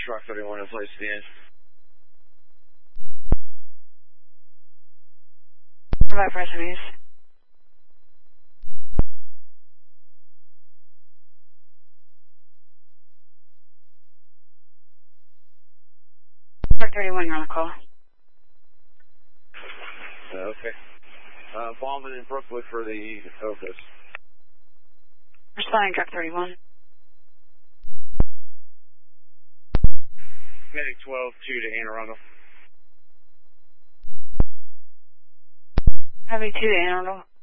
Truck 31 in place at the end. Bye, press release. Truck 31, you're on the call. Okay. Ballman in Brookwood for the Focus. Responding, Truck 31. Medic 12-2 to Anne Arundel. Heavy 2 to Anne Arundel.